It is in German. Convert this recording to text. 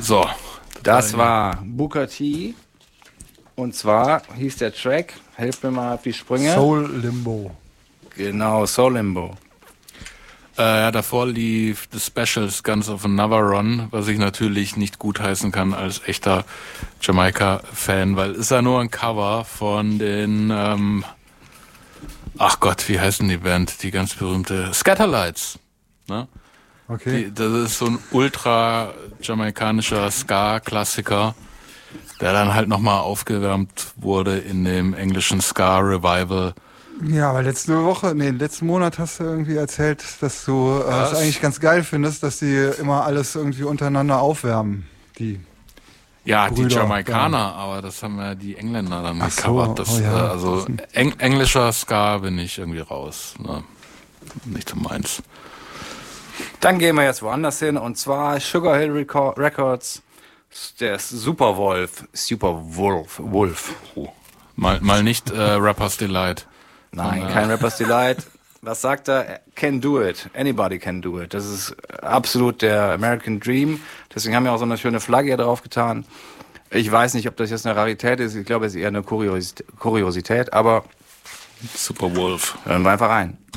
So. Das war Booker T. Und zwar hieß der Track, helft mir mal auf die Sprünge. Soul Limbo. Genau, Soul Limbo. Davor lief The Specials Guns of Another Run, was ich natürlich nicht gutheißen kann als echter Jamaika-Fan, weil ist ja nur ein Cover von den, ach Gott, wie heißen die Band? Die ganz berühmte Scatterlights. Ne? Okay. Das ist so ein ultra jamaikanischer Ska-Klassiker, der dann halt nochmal aufgewärmt wurde in dem englischen Ska-Revival. Ja, aber letzten Monat hast du irgendwie erzählt, dass du es eigentlich ganz geil findest, dass die immer alles irgendwie untereinander aufwärmen. Die Brüder, die Jamaikaner, ja. Aber das haben ja die Engländer dann gecovert. So, englischer Ska bin ich irgendwie raus. Ne? Nicht so meins. Dann gehen wir jetzt woanders hin und zwar Sugar Hill Records, der Superwolf. Oh. Mal nicht Rapper's Delight. Nein, kein Rapper's Delight. Was sagt er? Can do it. Anybody can do it. Das ist absolut der American Dream. Deswegen haben wir auch so eine schöne Flagge hier drauf getan. Ich weiß nicht, ob das jetzt eine Rarität ist. Ich glaube, es ist eher eine Kuriosität, aber Superwolf. hören wir einfach rein.